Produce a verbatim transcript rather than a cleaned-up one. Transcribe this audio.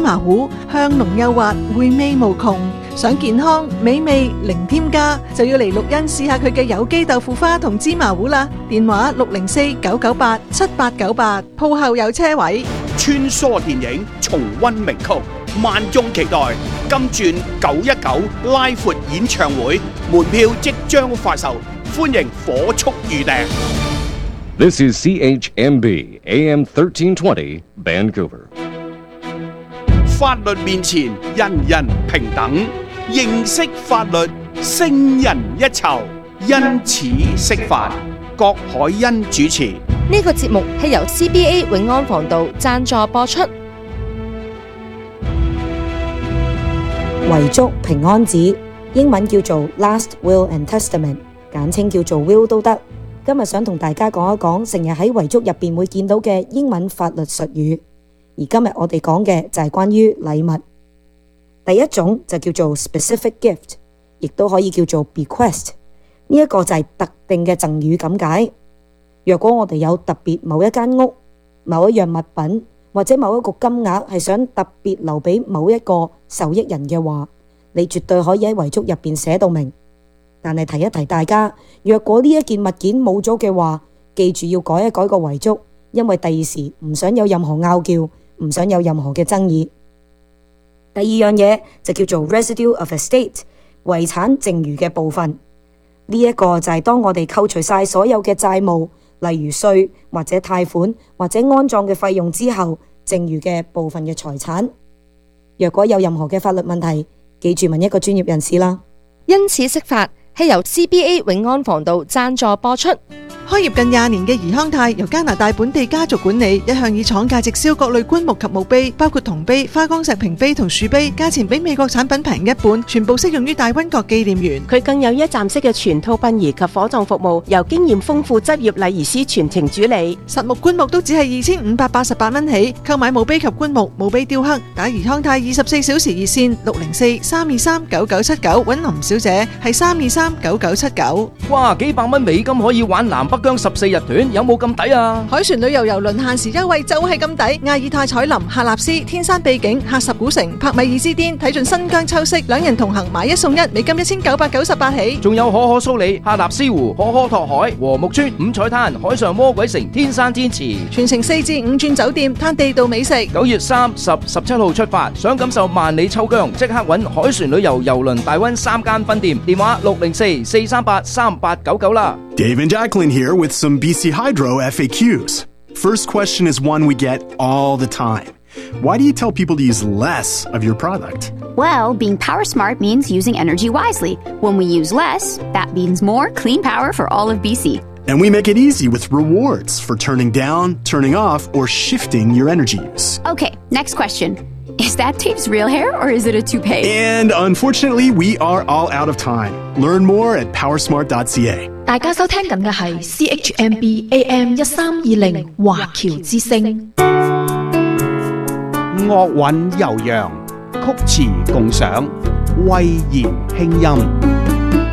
麻糊，香濃幼滑，回味無窮。想健康美味零添加，就要嚟綠茵試下佢嘅有機豆腐花同芝麻糊啦。電話六零四九九八七八九八，鋪後有車位。 穿梭電影，重溫名曲，萬眾期待。金鑽九一九拉闊演唱會門票即將發售，歡迎火速預訂。 This is C H M B A M thirteen twenty Vancouver。 法律面前人人平等，認識法律勝人一籌。因此識法，郭海欣主持。 呢個節目係由 C B A 永安防道贊助播出。 遺囑平安紙，英文叫做 Last Will and Testament， 簡稱叫做 Will 都得。今日想同大家講一講成日喺遺囑入邊會見到嘅英文法律術語，而今日我哋講嘅就係關於禮物。第一種就叫做 Specific Gift， 亦都可以叫做 Bequest， 呢一個就係特定嘅贈與咁解。若果我哋有特別某一間屋、某一樣物品或者某一個金額係想特別留俾某一個受益人嘅話，你絕對可以喺遺囑入邊寫到明。但係提一提大家，若果呢一件物件冇咗嘅話，記住要改一改個遺囑，因為第二時唔想有任何拗撬，唔想有任何嘅爭議。第二樣嘢就叫做 Residue of Estate， 遺產剩餘嘅部分。呢一個就係當我哋扣除晒所有嘅債務，例如稅或者貸款或者安葬嘅費用之後，剩餘嘅部分嘅財產。若果有任何嘅法律問題，記住問一個專業人士啦。 因此識法係由 C B A 永安防道贊助播出。 開業近廿年嘅怡康泰由加拿大本地家族管理，一向以廠價直銷各類棺木及墓碑，包括銅碑、花崗石屏碑同樹碑，價錢比美國產品平一半，全部適用於大溫國紀念園。 佢更有一站式嘅全套殯儀及火葬服務，由經驗豐富執業禮儀師全程主理。 實木棺木都只係二千五百八十八蚊起，購買墓碑及棺木、墓碑雕刻，打怡康泰二十四小時熱線六零四三二三九九七九，揾林小姐係三二三九九七九。 哇！幾百蚊美金可以玩南北疆十四日團，有冇咁抵啊？ 海船旅遊郵輪限時優惠就係咁抵，亞爾泰彩林、喀納斯、天山秘境、喀什古城、帕米爾之巔，睇盡新疆秋色，兩人同行買一送一，美金一千九百九十八起。 仲有可可蘇里、喀納斯湖、可可托海、和木村、五彩灘、海上魔鬼城、天山天池， 全程四至五轉酒店，嘆地道美食。 九月三十、十七號出發，想感受萬里秋疆，即刻搵海船旅遊郵輪大溫三間分店，電話六零四四三八三八九九啦。 Dave and Jacqueline here with some B C Hydro F A Qs. First question is one we get all the time. Why do you tell people to use less of your product? Well, being power smart means using energy wisely. When we use less, that means more clean power for all of B C. And we make it easy with rewards for turning down, turning off, or shifting your energy use. Okay, next question. Is that Dave's real hair or is it a toupee? And unfortunately, we are all out of time. Learn more at powersmart dot c a. 大家收聽緊嘅係 C H M B A M 一三二零華僑之聲。 樂韻悠揚，曲詞共賞，慧言輕音。